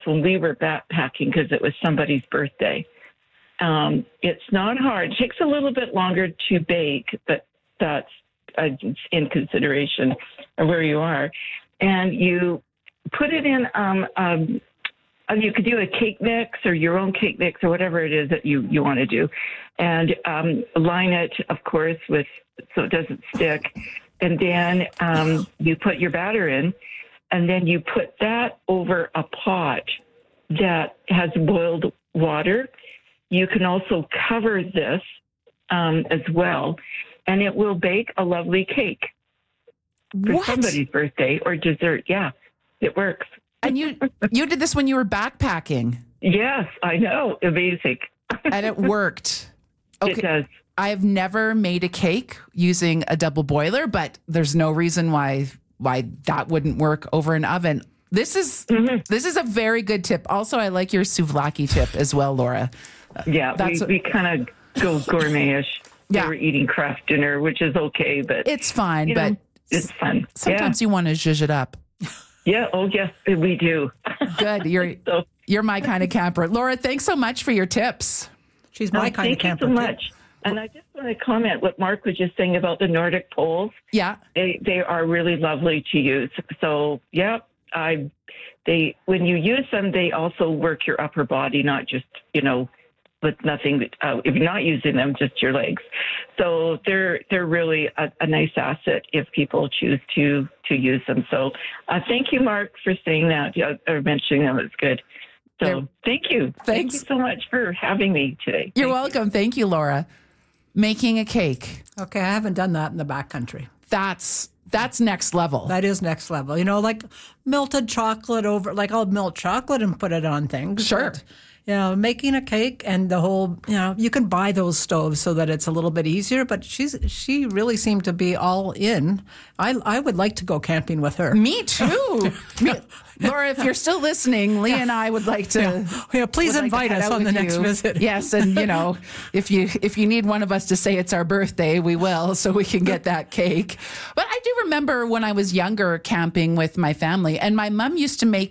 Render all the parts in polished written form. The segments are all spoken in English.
when we were backpacking because it was somebody's birthday. It's not hard. It takes a little bit longer to bake, but that's in consideration of where you are. And you put it in, you could do a cake mix or your own cake mix or whatever it is that you want to do. And line it, of course, so it doesn't stick. And then you put your batter in, and then you put that over a pot that has boiled water. You can also cover this as well, and it will bake a lovely cake for somebody's birthday or dessert. Yeah, it works. And you did this when you were backpacking? Yes, I know. Amazing. And it worked. Okay. It does. I have never made a cake using a double boiler, but there's no reason why that wouldn't work over an oven. This is a very good tip. Also, I like your souvlaki tip as well, Laura. Yeah, we kind of go gourmet-ish. Yeah. We were eating craft dinner, which is okay, but it's fine. But it's fun. Sometimes you want to zhuzh it up. Yeah. Oh, yes, we do. Good. You're my kind of camper. Laura, thanks so much for your tips. She's my kind of camper. Thank you so much. And I just want to comment what Mark was just saying about the Nordic poles. Yeah. They are really lovely to use. So, yeah, when you use them, they also work your upper body, not just, with nothing. If you're not using them, just your legs. So they're really a nice asset if people choose to use them. So thank you, Mark, for saying that or mentioning them. It's good. So thank you. Thanks. Thank you so much for having me today. You're welcome. Thank you, Laura. Making a cake. Okay, I haven't done that in the backcountry. That's next level. That is next level. Like melted chocolate I'll melt chocolate and put it on things. Sure. But, making a cake and the whole, you can buy those stoves so that it's a little bit easier, but she really seemed to be all in. I would like to go camping with her. Me too. Laura, if you're still listening, Lee and I would like to. Please invite us on the next visit. Yes, and if you need one of us to say it's our birthday, we will, so we can get that cake. But I do remember when I was younger camping with my family, and my mom used to make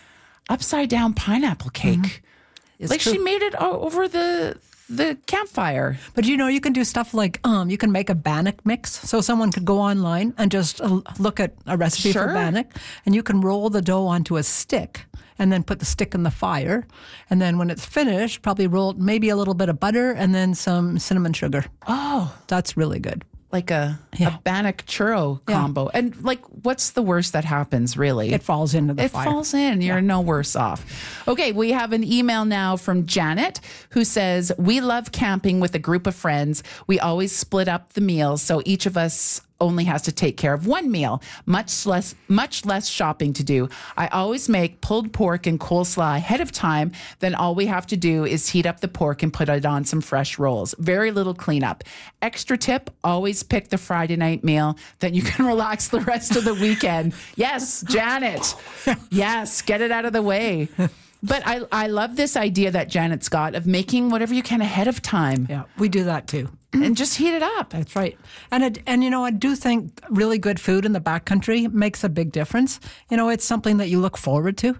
upside down pineapple cake. Mm-hmm. She made it over the campfire. But you can do stuff like you can make a bannock mix. So someone could go online and just look at a recipe for bannock, and you can roll the dough onto a stick and then put the stick in the fire. And then when it's finished, probably roll maybe a little bit of butter and then some cinnamon sugar. Oh, that's really good. Like a bannock churro combo. And what's the worst that happens, really? It falls into the fire. It falls in. You're no worse off. Okay, we have an email now from Janet who says, we love camping with a group of friends. We always split up the meals, so each of us only has to take care of one meal, much less shopping to do. I always make pulled pork and coleslaw ahead of time. Then all we have to do is heat up the pork and put it on some fresh rolls. Very little cleanup. Extra tip, always pick the Friday night meal. Then you can relax the rest of the weekend. Yes, Janet. Yes, get it out of the way. But I love this idea that Janet's got of making whatever you can ahead of time. Yeah, we do that too. And just heat it up. That's right. And I do think really good food in the backcountry makes a big difference. It's something that you look forward to.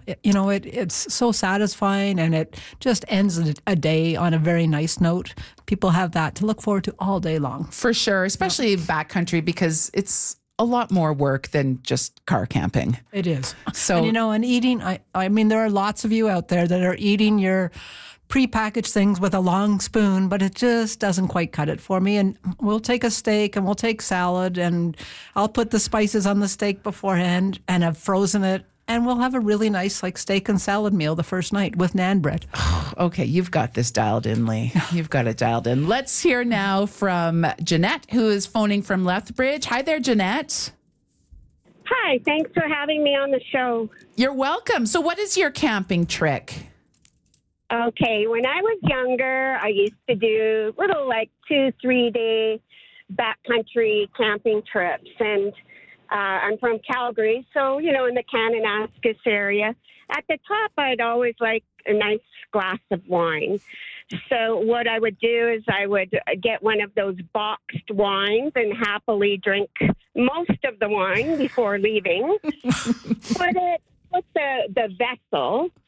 It's so satisfying, and it just ends a day on a very nice note. People have that to look forward to all day long. For sure, especially backcountry, because it's a lot more work than just car camping. It is. So, and eating, I mean, there are lots of you out there that are eating your prepackaged things with a long spoon, but it just doesn't quite cut it for me. And we'll take a steak and we'll take salad, and I'll put the spices on the steak beforehand and have frozen it. And we'll have a really nice steak and salad meal the first night with naan bread. Okay, you've got this dialed in, Lee. You've got it dialed in. Let's hear now from Jeanette, who is phoning from Lethbridge. Hi there, Jeanette. Hi, thanks for having me on the show. You're welcome. So what is your camping trick? Okay, when I was younger, I used to do little 2-3 day backcountry camping trips, and I'm from Calgary, so, in the Kananaskis area. At the top, I'd always like a nice glass of wine. So what I would do is I would get one of those boxed wines and happily drink most of the wine before leaving. Put the vessel